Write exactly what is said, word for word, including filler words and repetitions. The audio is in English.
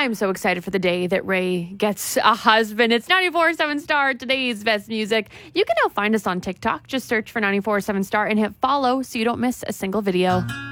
I'm so excited for the day that Ray gets a husband. It's ninety-four point seven Star, today's best music. You can now find us on TikTok. Just search for ninety-four point seven Star and hit follow so you don't miss a single video.